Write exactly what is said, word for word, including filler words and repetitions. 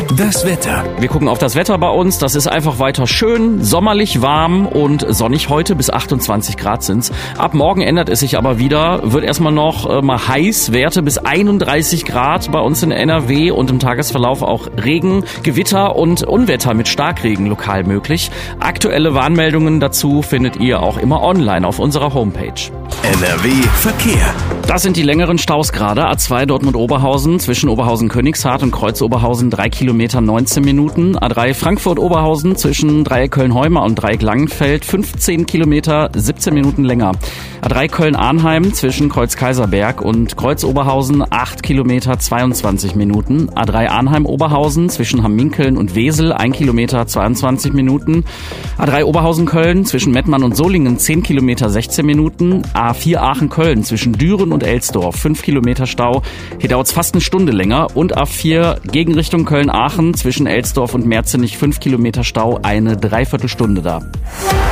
Das Wetter. Wir gucken auf das Wetter bei uns. Das ist einfach weiter schön, sommerlich warm und sonnig heute. Bis achtundzwanzig Grad sind's. Ab morgen ändert es sich aber wieder. Wird erstmal noch äh, mal heiß. Werte bis einunddreißig Grad bei uns in N R W und im Tagesverlauf auch Regen, Gewitter und Unwetter mit Starkregen lokal möglich. Aktuelle Warnmeldungen dazu findet ihr auch immer online auf unserer Homepage. N R W Verkehr. Das sind die längeren Staus gerade. A zwei Dortmund-Oberhausen zwischen Oberhausen-Königshardt und Kreuz-Oberhausen drei Kilometer neunzehn Minuten. A drei Frankfurt-Oberhausen zwischen Dreieck Köln-Heuma und Dreieck Langenfeld fünfzehn Kilometer siebzehn Minuten länger. A drei Köln-Arnheim zwischen Kreuz-Kaiserberg und Kreuz-Oberhausen acht Kilometer zweiundzwanzig Minuten. A drei Arnheim-Oberhausen zwischen Hamminkeln und Wesel ein Kilometer zweiundzwanzig Minuten. A drei Oberhausen-Köln zwischen Mettmann und Solingen zehn Kilometer sechzehn Minuten. A vier Aachen-Köln zwischen Düren und Elsdorf fünf Kilometer Stau. Hier dauert es fast eine Stunde länger. Und A vier Gegenrichtung Köln-Aachen zwischen Elsdorf und Merzenich fünf Kilometer Stau, eine Dreiviertelstunde da.